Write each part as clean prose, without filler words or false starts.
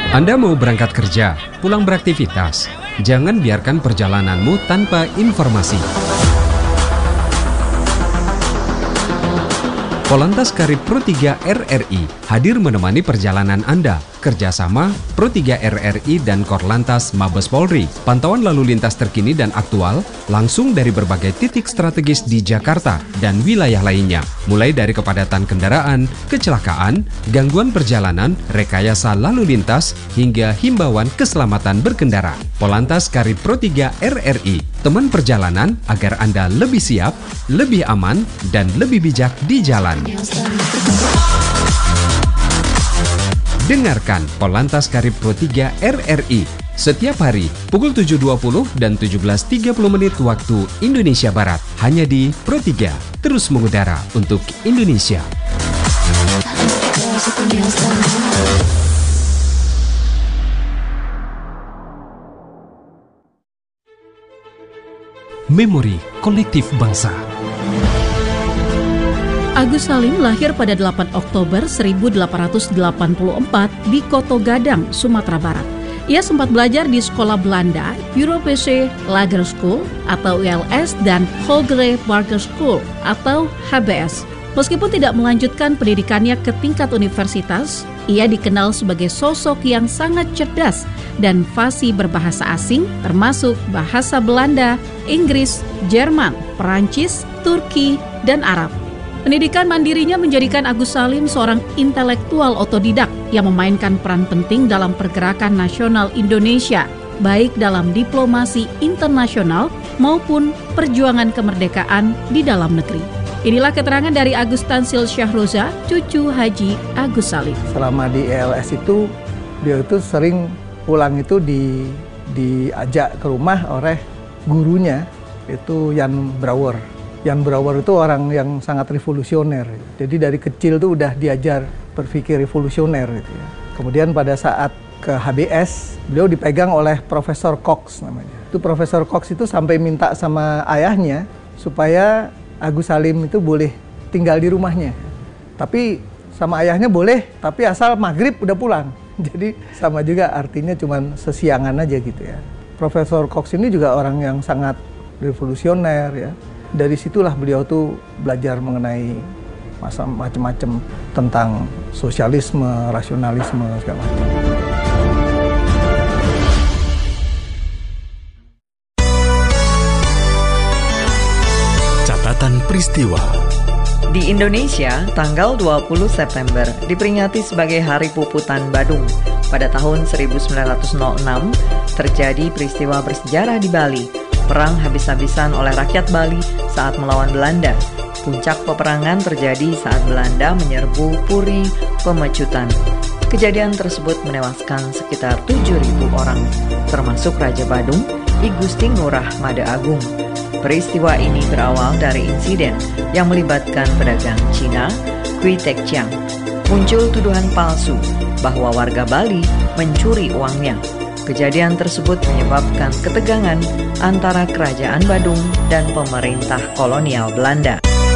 Anda mau berangkat kerja, pulang beraktivitas, jangan biarkan perjalananmu tanpa informasi. Polantas Karib Pro 3 RRI hadir menemani perjalanan Anda. Kerjasama Pro 3 RRI dan Korlantas Mabes Polri. Pantauan lalu lintas terkini dan aktual langsung dari berbagai titik strategis di Jakarta dan wilayah lainnya. Mulai dari kepadatan kendaraan, kecelakaan, gangguan perjalanan, rekayasa lalu lintas, hingga himbauan keselamatan berkendara. Polantas Karib Pro 3 RRI, teman perjalanan agar Anda lebih siap, lebih aman, dan lebih bijak di jalan. Dengarkan Polantas Karib Pro 3 RRI setiap hari pukul 7.20 dan 17.30 menit waktu Indonesia Barat. Hanya di Pro 3, terus mengudara untuk Indonesia. Memori Kolektif Bangsa. Agus Salim lahir pada 8 Oktober 1884 di Koto Gadang, Sumatera Barat. Ia sempat belajar di sekolah Belanda, Europese Lager School atau ULS dan Hogere Barger School atau HBS. Meskipun tidak melanjutkan pendidikannya ke tingkat universitas, ia dikenal sebagai sosok yang sangat cerdas dan fasih berbahasa asing termasuk bahasa Belanda, Inggris, Jerman, Perancis, Turki, dan Arab. Pendidikan mandirinya menjadikan Agus Salim seorang intelektual otodidak yang memainkan peran penting dalam pergerakan nasional Indonesia, baik dalam diplomasi internasional maupun perjuangan kemerdekaan di dalam negeri. Inilah keterangan dari Agus Tansil Syahroza, cucu Haji Agus Salim. Selama di ELS itu, dia itu sering pulang itu diajak ke rumah oleh gurunya, itu Jan Brouwer. Jan Brouwer itu orang yang sangat revolusioner. Jadi dari kecil tuh udah diajar berpikir revolusioner gitu ya. Kemudian pada saat ke HBS, beliau dipegang oleh Profesor Cox namanya. Itu Profesor Cox itu sampai minta sama ayahnya supaya Agus Salim itu boleh tinggal di rumahnya. Tapi sama ayahnya boleh, tapi asal maghrib udah pulang. Jadi sama juga artinya cuman sesiangan aja gitu ya. Profesor Cox ini juga orang yang sangat revolusioner ya. Dari situlah beliau tuh belajar mengenai macam-macam tentang sosialisme, rasionalisme, segala macam. Catatan peristiwa. Di Indonesia, tanggal 20 September diperingati sebagai Hari Puputan Badung. Pada tahun 1906, terjadi peristiwa bersejarah di Bali. Perang habis-habisan oleh rakyat Bali saat melawan Belanda. Puncak peperangan terjadi saat Belanda menyerbu Puri Pemecutan. Kejadian tersebut menewaskan sekitar 7.000 orang, termasuk Raja Badung, I Gusti Ngurah Made Agung. Peristiwa ini berawal dari insiden yang melibatkan pedagang Cina, Kui Tek Chiang. Muncul tuduhan palsu bahwa warga Bali mencuri uangnya. Kejadian tersebut menyebabkan ketegangan antara Kerajaan Badung dan pemerintah kolonial Belanda.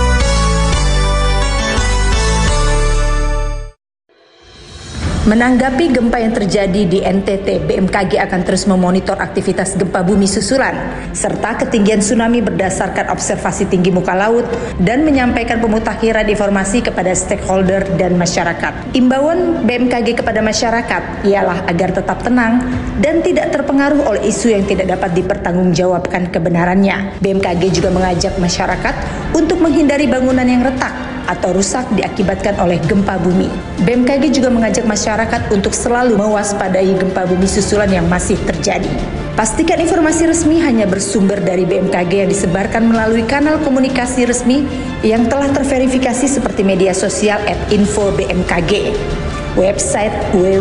Menanggapi gempa yang terjadi di NTT, BMKG akan terus memonitor aktivitas gempa bumi susulan serta ketinggian tsunami berdasarkan observasi tinggi muka laut dan menyampaikan pemutakhiran informasi kepada stakeholder dan masyarakat. Imbauan BMKG kepada masyarakat ialah agar tetap tenang dan tidak terpengaruh oleh isu yang tidak dapat dipertanggungjawabkan kebenarannya. BMKG juga mengajak masyarakat untuk menghindari bangunan yang retak atau rusak diakibatkan oleh gempa bumi. BMKG juga mengajak masyarakat untuk selalu mewaspadai gempa bumi susulan yang masih terjadi. Pastikan informasi resmi hanya bersumber dari BMKG yang disebarkan melalui kanal komunikasi resmi yang telah terverifikasi seperti media sosial @info-bmkg, website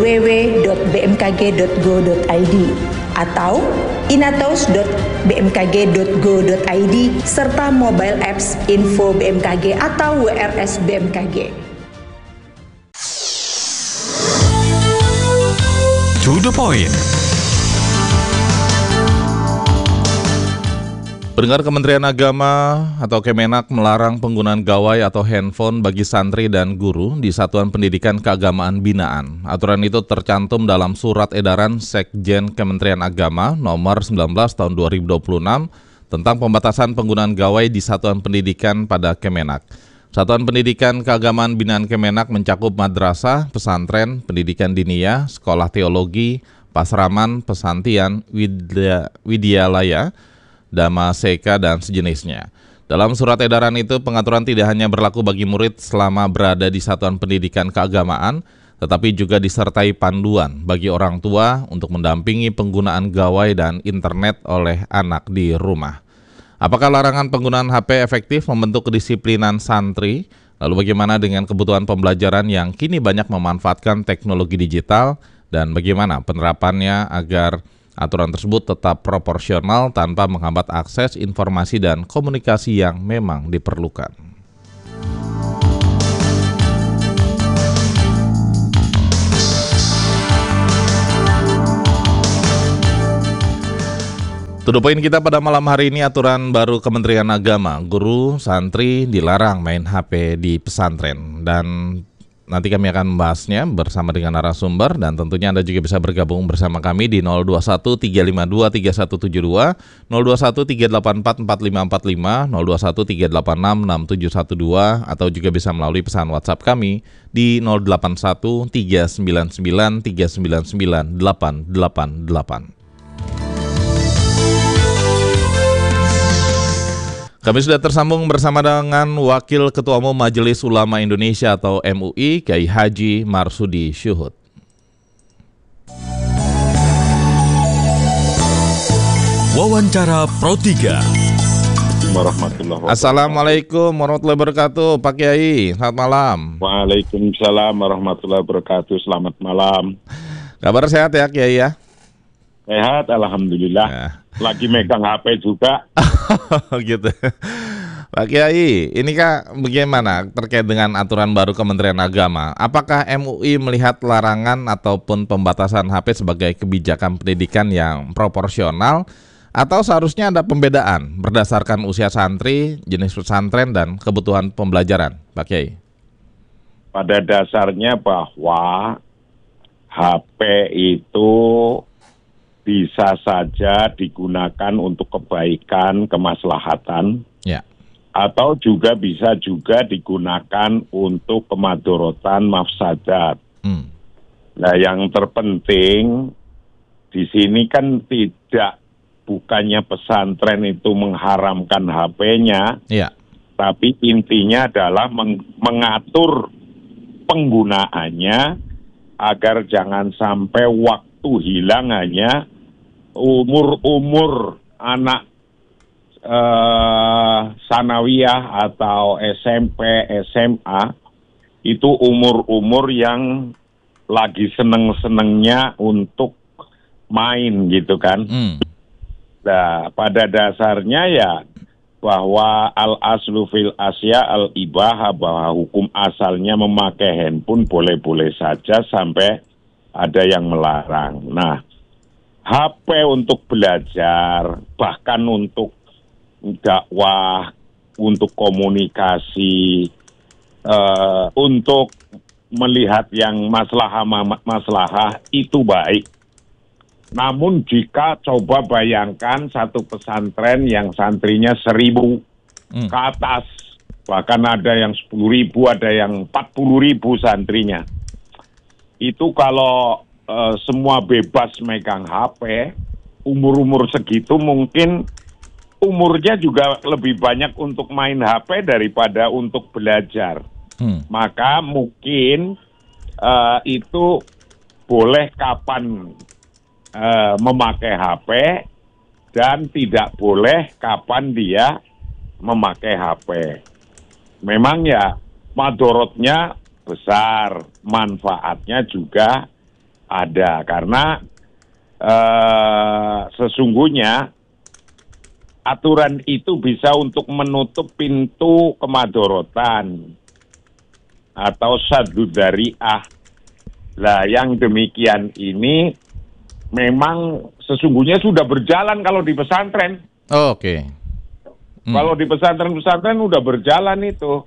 www.bmkg.go.id atau inatos.bmkg.go.id serta mobile apps Info BMKG atau WRS BMKG. To the point. Pendengar, Kementerian Agama atau Kemenak melarang penggunaan gawai atau handphone bagi santri dan guru di Satuan Pendidikan Keagamaan Binaan. Aturan itu tercantum dalam Surat Edaran Sekjen Kementerian Agama nomor 19 tahun 2026 tentang pembatasan penggunaan gawai di Satuan Pendidikan pada Kemenak. Satuan Pendidikan Keagamaan Binaan Kemenak mencakup madrasah, pesantren, pendidikan diniyah, sekolah teologi, pasraman, pesantian, widyalaya, Dhamma Seka, dan sejenisnya. Dalam surat edaran itu, pengaturan tidak hanya berlaku bagi murid selama berada di Satuan Pendidikan Keagamaan, tetapi juga disertai panduan bagi orang tua untuk mendampingi penggunaan gawai dan internet oleh anak di rumah. Apakah larangan penggunaan HP efektif membentuk kedisiplinan santri? Lalu bagaimana dengan kebutuhan pembelajaran yang kini banyak memanfaatkan teknologi digital? Dan bagaimana penerapannya agar aturan tersebut tetap proporsional tanpa menghambat akses informasi dan komunikasi yang memang diperlukan. To the point kita pada malam hari ini, aturan baru Kementerian Agama, guru, santri dilarang main HP di pesantren. Dan nanti kami akan membahasnya bersama dengan narasumber, dan tentunya Anda juga bisa bergabung bersama kami di 021-352-3172, 021-384-4545, 021-386-6712, atau juga bisa melalui pesan WhatsApp kami di 081-399-399-888. Kami sudah tersambung bersama dengan Wakil Ketua Umum Majelis Ulama Indonesia atau MUI, Kiai Haji Marsudi Syuhud. Wawancara Pro 3. Assalamualaikum warahmatullahi wabarakatuh, Pak Kiai. Selamat malam. Waalaikumsalam warahmatullahi wabarakatuh. Selamat malam. Kabar sehat ya, Kiai ya? Sehat, alhamdulillah. Ya. Lagi megang HP juga. Gitu. Pak Kiai, ini Kak, bagaimana terkait dengan aturan baru Kementerian Agama? Apakah MUI melihat larangan ataupun pembatasan HP sebagai kebijakan pendidikan yang proporsional, atau seharusnya ada pembedaan berdasarkan usia santri, jenis pesantren, dan kebutuhan pembelajaran, Pak Kiai? Pada dasarnya bahwa HP itu bisa saja digunakan untuk kebaikan, kemaslahatan, ya, atau juga bisa juga digunakan untuk kemadorotan, mafsadat. Nah, yang terpenting di sini kan bukannya pesantren itu mengharamkan HP-nya, ya, tapi intinya adalah mengatur penggunaannya agar jangan sampai waktu hilang hanya umur anak sanawiyah atau SMP, SMA, itu umur yang lagi seneng-senengnya untuk main gitu kan. Nah, pada dasarnya ya bahwa al-aslu fil asya al-ibaha, bahwa hukum asalnya memakai handphone boleh-boleh saja sampai ada yang melarang. Nah, HP untuk belajar, bahkan untuk dakwah, untuk komunikasi, untuk melihat yang maslahah itu baik. Namun jika coba bayangkan satu pesantren yang santrinya 1.000 ke atas, bahkan ada yang 10.000, ada yang 40.000 santrinya. Itu kalau semua bebas megang HP, umur-umur segitu mungkin umurnya juga lebih banyak untuk main HP daripada untuk belajar. Maka mungkin itu boleh kapan memakai HP dan tidak boleh kapan dia memakai HP. Memang ya madorotnya besar, manfaatnya juga ada, karena sesungguhnya aturan itu bisa untuk menutup pintu kemadorotan atau saddu dzari'ah. Lah yang demikian ini memang sesungguhnya sudah berjalan kalau di pesantren. Oh, oke. Kalau di pesantren-pesantren udah berjalan itu.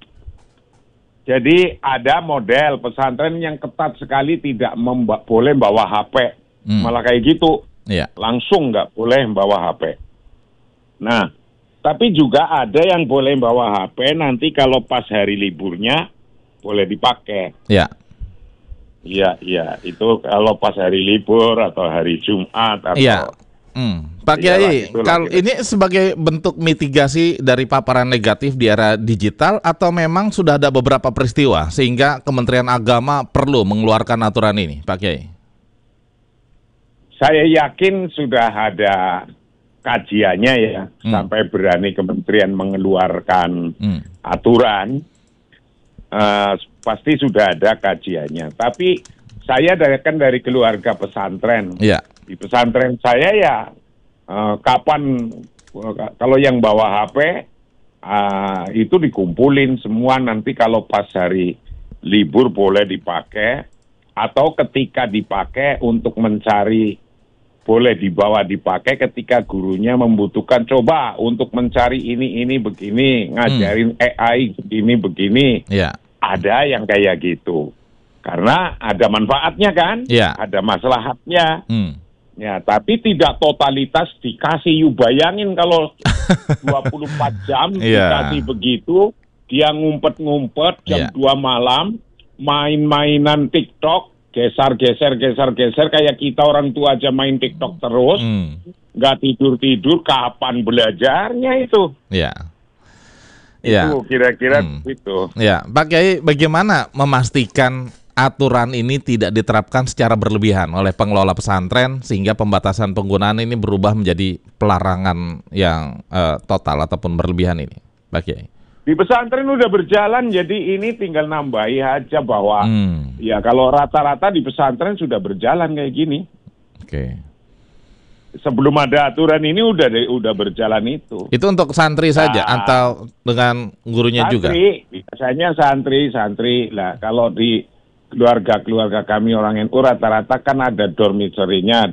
Jadi ada model pesantren yang ketat sekali tidak boleh bawa HP. Malah kayak gitu. Langsung nggak boleh bawa HP. Nah, tapi juga ada yang boleh bawa HP nanti kalau pas hari liburnya boleh dipakai. Iya, itu kalau pas hari libur atau hari Jumat atau Pak Kiai, kalau ini sebagai bentuk mitigasi dari paparan negatif di era digital atau memang sudah ada beberapa peristiwa sehingga Kementerian Agama perlu mengeluarkan aturan ini, Pak Kiai? Saya yakin sudah ada kajiannya ya, sampai berani kementerian mengeluarkan aturan. Pasti sudah ada kajiannya. Tapi saya dari keluarga pesantren. Di pesantren saya ya kapan kalau yang bawa HP itu dikumpulin semua, nanti kalau pas hari libur boleh dipakai atau ketika dipakai untuk mencari boleh dipakai ketika gurunya membutuhkan, coba untuk mencari ini begini, ngajarin AI begini. Ada yang kayak gitu karena ada manfaatnya kan, ada maslahatnya. Ya, tapi tidak totalitas dikasih. Bayangin kalau 24 jam dikasih begitu, dia ngumpet-ngumpet jam 2 malam, main-mainan TikTok, geser kayak kita orang tua aja main TikTok terus, nggak tidur-tidur, kapan belajarnya itu? Itu kira-kira itu. Pak Kiai, bagaimana memastikan aturan ini tidak diterapkan secara berlebihan oleh pengelola pesantren sehingga pembatasan penggunaan ini berubah menjadi pelarangan yang total ataupun berlebihan ini, Pak Kiai? Di pesantren udah berjalan, jadi ini tinggal nambahi aja bahwa ya kalau rata-rata di pesantren sudah berjalan kayak gini. Sebelum ada aturan ini udah berjalan itu. Itu untuk santri saja atau dengan gurunya juga? Biasanya santri lah. Kalau di keluarga kami orang NU rata-rata kan ada dormitory-nya,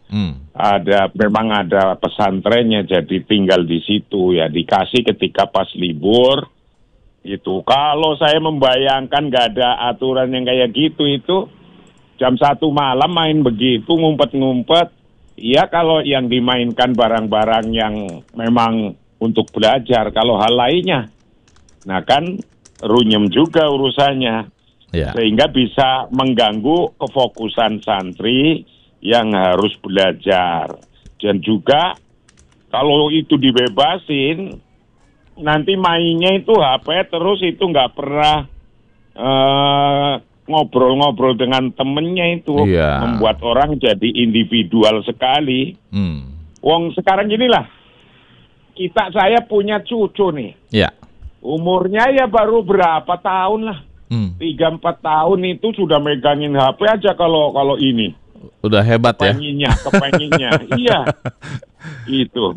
memang ada pesantrennya, jadi tinggal di situ ya, dikasih ketika pas libur itu. Kalau saya membayangkan nggak ada aturan yang kayak gitu, itu jam 1 malam main begitu, ngumpet-ngumpet. Ya kalau yang dimainkan barang-barang yang memang untuk belajar, kalau hal lainnya, nah kan runyem juga urusannya. Sehingga bisa mengganggu kefokusan santri yang harus belajar. Dan juga kalau itu dibebasin, nanti mainnya itu HP terus, itu nggak pernah ngobrol-ngobrol dengan temennya itu. Membuat orang jadi individual sekali. Wong sekarang ginilah, saya punya cucu nih. Umurnya ya baru berapa tahun lah. 3-4 tahun itu sudah megangin HP aja kalau ini. Udah hebat kepenginnya. Iya. Itu.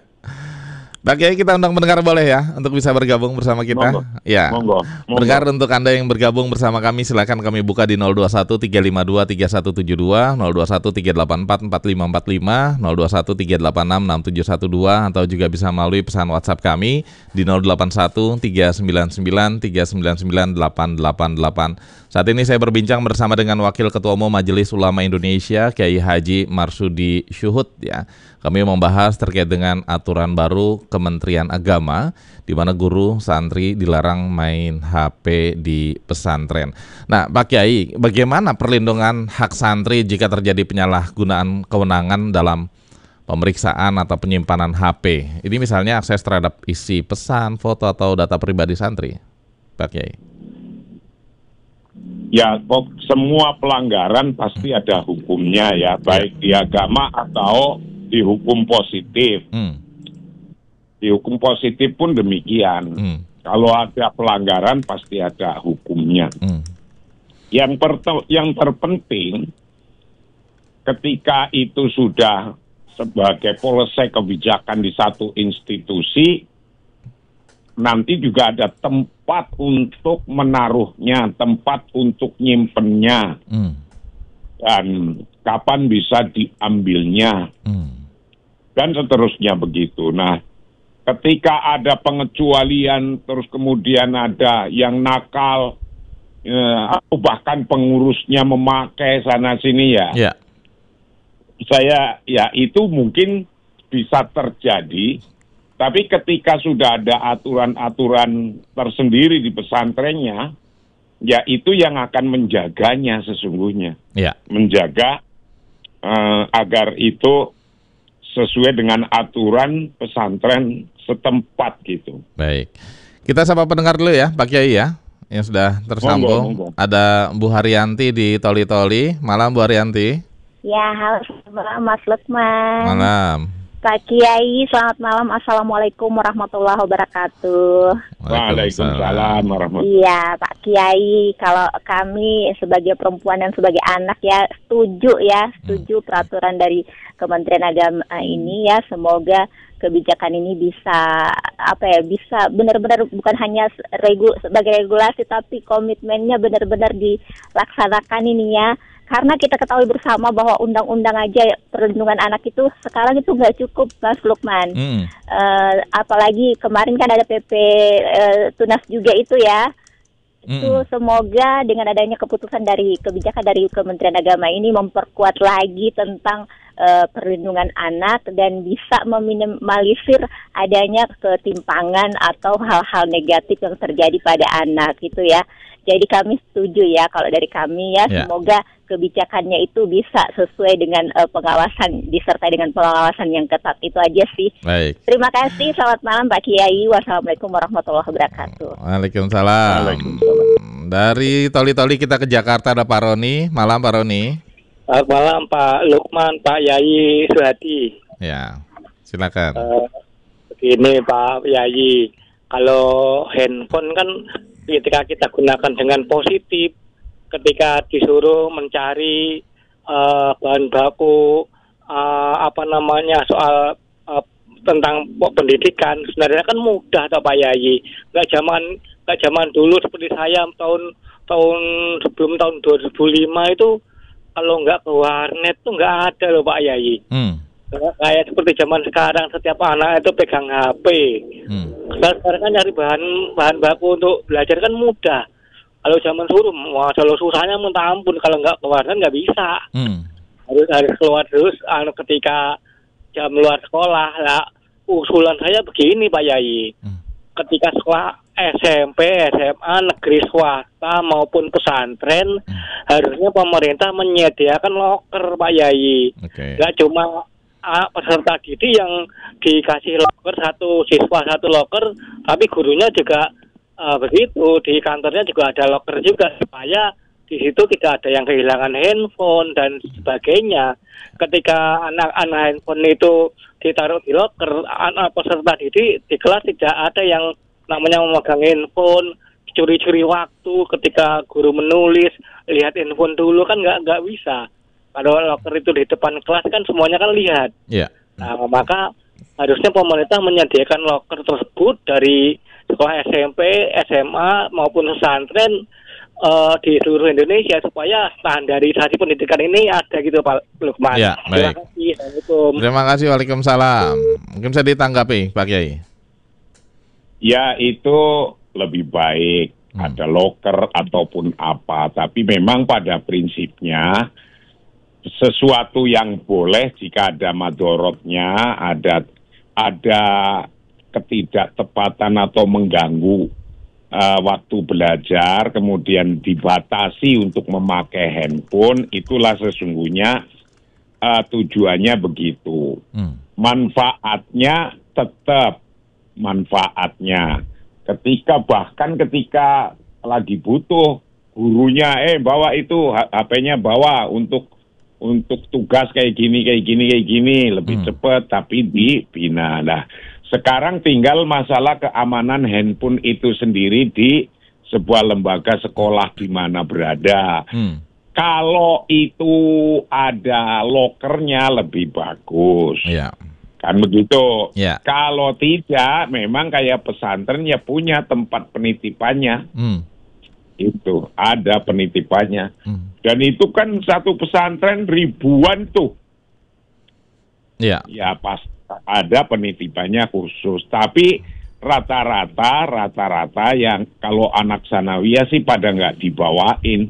Pak Kiai, kita undang pendengar boleh ya untuk bisa bergabung bersama kita. Monggo. Pendengar, untuk Anda yang bergabung bersama kami silakan kami buka di 021 352 3172, 021 384 4545, 021 386 6712, atau juga bisa melalui pesan WhatsApp kami di 081 399 399 888. Saat ini saya berbincang bersama dengan Wakil Ketua Umum Majelis Ulama Indonesia, Kiai Haji Marsudi Syuhud ya. Kami membahas terkait dengan aturan baru Kementerian Agama di mana guru santri dilarang main HP di pesantren. Nah, Pak Kiai, bagaimana perlindungan hak santri jika terjadi penyalahgunaan kewenangan dalam pemeriksaan atau penyimpanan HP? Ini misalnya akses terhadap isi pesan, foto atau data pribadi santri, Pak Kiai. Ya, semua pelanggaran pasti ada hukumnya ya, baik di agama atau di hukum positif. Di hukum positif pun demikian. Kalau ada pelanggaran pasti ada hukumnya. Yang terpenting ketika itu sudah sebagai polisi kebijakan di satu institusi, nanti juga ada tempat untuk menaruhnya, tempat untuk nyimpennya, dan kapan bisa diambilnya, dan seterusnya begitu. Nah, ketika ada pengecualian terus kemudian ada yang nakal, atau bahkan pengurusnya memakai sana sini ya. Saya itu mungkin bisa terjadi, tapi ketika sudah ada aturan-aturan tersendiri di pesantrennya, ya itu yang akan menjaganya sesungguhnya, menjaga agar itu sesuai dengan aturan pesantren setempat gitu. Baik, kita sapa pendengar dulu ya, Pak Kiai ya, yang sudah tersambung. Monggo. Ada Bu Haryanti di Toli-Toli. Malam Bu Haryanti. Ya, halo Mas Lukman. Malam. Pak Kiai, selamat malam. Assalamualaikum warahmatullahi wabarakatuh. Waalaikumsalam warahmatullahi wabarakatuh. Iya, Pak Kiai, kalau kami sebagai perempuan dan sebagai anak ya setuju peraturan dari Kementerian Agama ini ya. Semoga kebijakan ini bisa bisa benar-benar bukan hanya sebagai regulasi, tapi komitmennya benar-benar dilaksanakan ini ya. Karena kita ketahui bersama bahwa undang-undang aja perlindungan anak itu sekarang itu nggak cukup, Mas Lukman. Apalagi kemarin kan ada PP Tunas juga itu ya. Itu semoga dengan adanya keputusan dari kebijakan dari Kementerian Agama ini memperkuat lagi tentang perlindungan anak dan bisa meminimalisir adanya ketimpangan atau hal-hal negatif yang terjadi pada anak gitu ya. Jadi kami setuju ya kalau dari kami ya. Semoga kebijakannya itu bisa sesuai dengan pengawasan, disertai dengan pengawasan yang ketat. Itu aja sih. Baik. Terima kasih, selamat malam Pak Kiai. Wassalamualaikum warahmatullahi wabarakatuh. Waalaikumsalam. Dari Toli-Toli kita ke Jakarta, ada Pak Roni. Malam Pak Roni. Selamat malam Pak Lukman, Pak Yai Suhadi. Ya, silakan. Begini Pak Yai, kalau handphone kan ketika kita gunakan dengan positif, ketika disuruh mencari bahan baku soal tentang pendidikan, sebenarnya kan mudah toh Pak Yai. Nggak zaman dulu seperti saya sebelum tahun 2005 itu kalau nggak ke warnet tuh nggak ada loh Pak Yai. Kayak seperti zaman sekarang setiap anak itu pegang HP. Sekarang kan nyari bahan baku untuk belajar kan mudah. Kalau zaman dulu, kalau susahnya minta ampun, kalau nggak ke warnet nggak bisa. Harus keluar terus. Ketika jam luar sekolah, lah usulan saya begini Pak Yai. Ketika sekolah SMP, SMA, negeri swasta maupun pesantren, harusnya pemerintah menyediakan loker Pak Yai. Nggak cuma peserta didik yang dikasih loker, satu siswa satu loker, tapi gurunya juga begitu, di kantornya juga ada loker juga, supaya di situ tidak ada yang kehilangan handphone dan sebagainya. Ketika anak-anak handphone itu ditaruh di loker, anak peserta didik di kelas tidak ada yang namanya memegang handphone, curi-curi waktu ketika guru menulis, lihat handphone dulu kan nggak bisa. Kalau loker itu di depan kelas kan semuanya kan lihat. Nah, maka harusnya pemerintah menyediakan loker tersebut dari sekolah SMP, SMA maupun pesantren di seluruh Indonesia supaya standarisasi pendidikan ini ada gitu Pak Lukman. Ya, baik. Terima kasih. Assalamualaikum. Terima kasih. Waalaikumsalam. Mungkin bisa ditanggapi Pak Kiai. Ya itu lebih baik ada loker ataupun apa, tapi memang pada prinsipnya sesuatu yang boleh jika ada madorotnya, ada ketidaktepatan atau mengganggu waktu belajar, kemudian dibatasi untuk memakai handphone, itulah sesungguhnya tujuannya begitu. Manfaatnya tetap manfaatnya. Ketika lagi butuh gurunya, bawa itu HP-nya bawa untuk tugas kayak gini lebih cepat tapi dibina. Nah, sekarang tinggal masalah keamanan handphone itu sendiri di sebuah lembaga sekolah di mana berada. Kalau itu ada lokernya lebih bagus. Kan begitu. Kalau tidak, memang kayak pesantren ya punya tempat penitipannya. Itu ada penitipannya. Dan itu kan satu pesantren ribuan tuh. ya pas ada penitipannya khusus. Tapi rata-rata yang kalau anak sanawiyah sih pada nggak dibawain.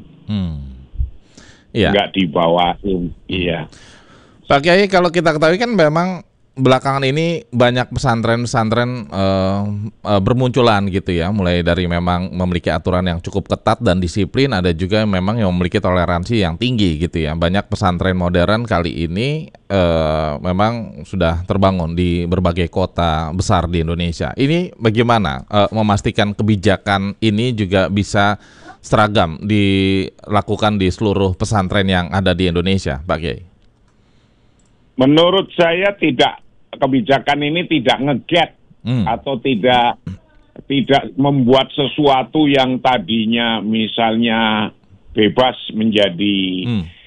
Nggak dibawain, iya. Pak Kiai, kalau kita ketahui kan memang belakangan ini banyak pesantren-pesantren bermunculan gitu ya, mulai dari memang memiliki aturan yang cukup ketat dan disiplin, ada juga memang yang memiliki toleransi yang tinggi gitu ya. Banyak pesantren modern kali ini memang sudah terbangun di berbagai kota besar di Indonesia. Ini bagaimana memastikan kebijakan ini juga bisa seragam dilakukan di seluruh pesantren yang ada di Indonesia, Pak Kiai? Menurut saya kebijakan ini tidak nge-gap atau tidak membuat sesuatu yang tadinya misalnya bebas menjadi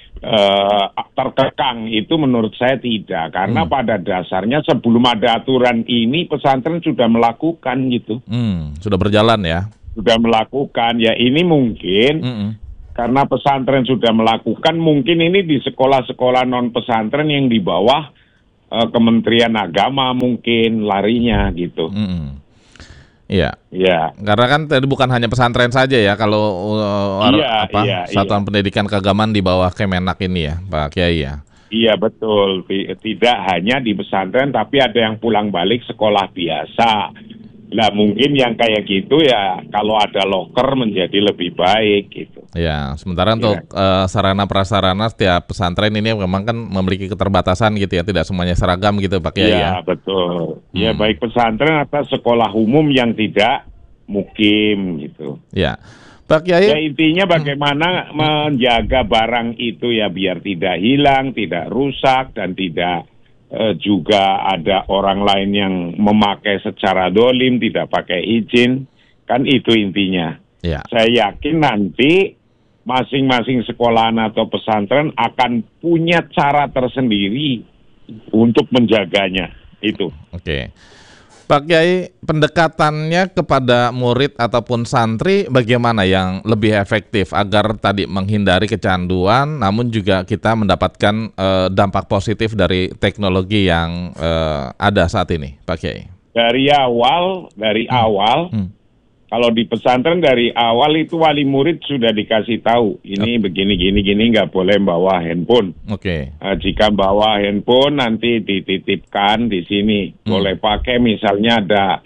terkekang. Itu menurut saya tidak, karena pada dasarnya sebelum ada aturan ini pesantren sudah melakukan gitu. Sudah berjalan ya? Sudah melakukan, ya ini mungkin karena pesantren sudah melakukan, mungkin ini di sekolah-sekolah non pesantren yang di bawah Kementerian Agama mungkin larinya gitu. Iya. Karena kan tadi bukan hanya pesantren saja ya, kalau Satuan Pendidikan Keagamaan di bawah Kemenak ini ya, Pak Kiai ya. Iya betul, tidak hanya di pesantren tapi ada yang pulang balik sekolah biasa. Lah mungkin yang kayak gitu ya kalau ada loker menjadi lebih baik gitu. Ya, sementara untuk sarana prasarana setiap pesantren ini memang kan memiliki keterbatasan gitu ya, tidak semuanya seragam gitu Pak Kiai ya. Iya betul. Ya baik pesantren atau sekolah umum yang tidak mukim gitu. Ya. Pak Kiai. Ya intinya bagaimana menjaga barang itu ya biar tidak hilang, tidak rusak dan tidak juga ada orang lain yang memakai secara dolim, tidak pakai izin, kan itu intinya. Saya yakin nanti masing-masing sekolahan atau pesantren akan punya cara tersendiri untuk menjaganya, itu. Oke. Pak Kiai, pendekatannya kepada murid ataupun santri bagaimana yang lebih efektif agar tadi menghindari kecanduan, namun juga kita mendapatkan dampak positif dari teknologi yang ada saat ini, Pak Kiai? Dari awal, kalau di pesantren dari awal itu wali murid sudah dikasih tahu, ini begini nggak boleh bawa handphone. Jika bawa handphone nanti dititipkan di sini, boleh pakai misalnya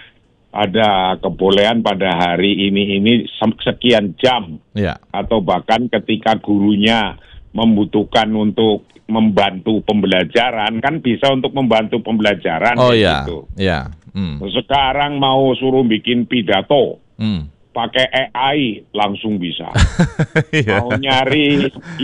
ada kebolehan pada hari ini sekian jam, atau bahkan ketika gurunya membutuhkan untuk membantu pembelajaran, kan bisa untuk membantu pembelajaran. Gitu. Sekarang mau suruh bikin pidato, pakai AI langsung bisa. Mau nyari,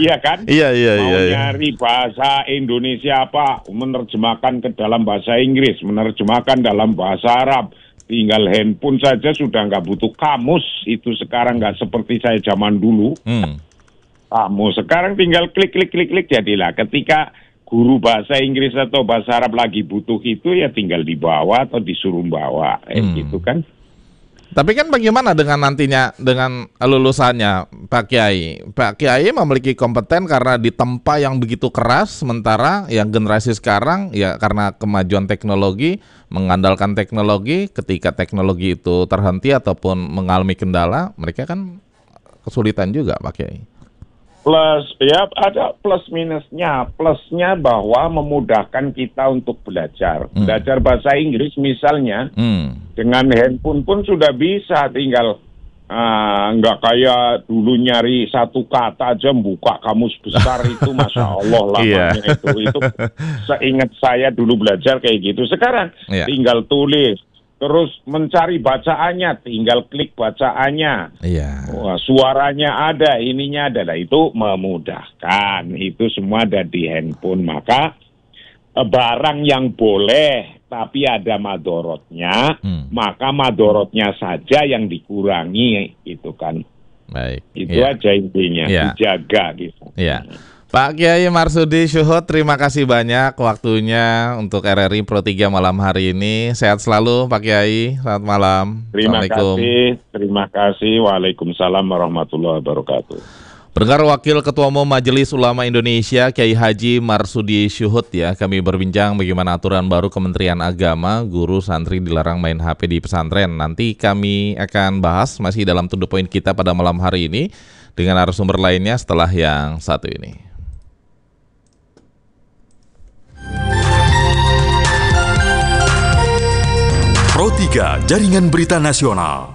nyari bahasa Indonesia apa, menerjemahkan ke dalam bahasa Inggris, menerjemahkan dalam bahasa Arab, tinggal handphone saja sudah nggak butuh kamus. Itu sekarang nggak seperti saya zaman dulu. Kamus sekarang tinggal klik jadilah. Ketika guru bahasa Inggris atau bahasa Arab lagi butuh itu ya tinggal dibawa atau disuruh bawa, gitu kan. Tapi kan bagaimana dengan nantinya, dengan lulusannya Pak Kiai? Pak Kiai memiliki kompeten karena ditempa yang begitu keras, sementara yang generasi sekarang ya karena kemajuan teknologi, mengandalkan teknologi, ketika teknologi itu terhenti ataupun mengalami kendala, mereka kan kesulitan juga Pak Kiai. Plus, ya ada plus minusnya. Plusnya bahwa memudahkan kita untuk belajar. Belajar bahasa Inggris misalnya, dengan handphone pun sudah bisa, tinggal nggak kayak dulu nyari satu kata aja buka kamus besar itu, Masya Allah lamanya itu. Seingat saya dulu belajar kayak gitu. Sekarang tinggal tulis. Terus mencari bacaannya, tinggal klik bacaannya. Wah, suaranya ada, ininya ada. Nah, itu memudahkan. Itu semua ada di handphone. Maka barang yang boleh tapi ada madorotnya, maka madorotnya saja yang dikurangi, itu kan. Baik. Itu aja intinya, dijaga gitu. Pak Kiai Marsudi Syuhud, terima kasih banyak waktunya untuk RRI Pro 3 malam hari ini. Sehat selalu Pak Kiai, selamat malam. Terima kasih. Waalaikumsalam warahmatullahi wabarakatuh. Pendengar, Wakil Ketua Umum Majelis Ulama Indonesia Kiai Haji Marsudi Syuhud ya, kami berbincang bagaimana aturan baru Kementerian Agama, guru santri dilarang main HP di pesantren. Nanti kami akan bahas masih dalam To The Point kita pada malam hari ini dengan narasumber lainnya setelah yang satu ini. Pro 3 Jaringan Berita Nasional.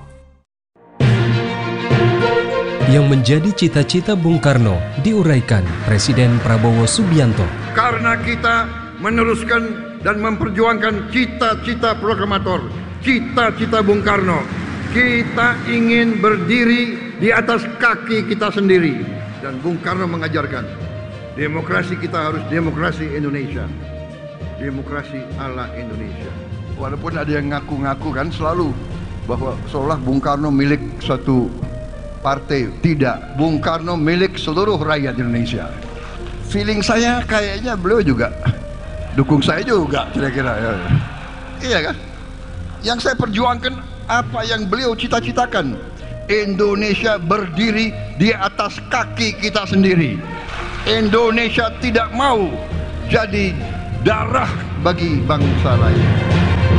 Yang menjadi cita-cita Bung Karno diuraikan Presiden Prabowo Subianto. Karena kita meneruskan dan memperjuangkan cita-cita proklamator, cita-cita Bung Karno. Kita ingin berdiri di atas kaki kita sendiri. Dan Bung Karno mengajarkan, demokrasi kita harus demokrasi Indonesia. Demokrasi ala Indonesia. Walaupun ada yang ngaku-ngaku kan selalu bahwa seolah Bung Karno milik suatu partai. Tidak, Bung Karno milik seluruh rakyat Indonesia. Feeling saya kayaknya beliau juga dukung saya juga kira-kira ya. Iya kan? Yang saya perjuangkan apa yang beliau cita-citakan. Indonesia berdiri di atas kaki kita sendiri. Indonesia tidak mau jadi darah bagi bangsa lain.